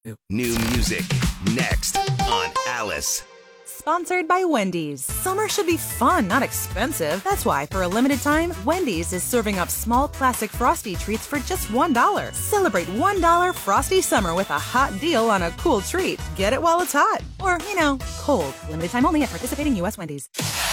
New music next on Alice. Sponsored by Wendy's. Summer should be fun, not expensive. That's why, for a limited time, Wendy's is serving up small classic Frosty treats for just $1. Celebrate $1 Frosty Summer with a hot deal on a cool treat. Get it while it's hot. Or, cold. Limited time only at participating U.S. Wendy's.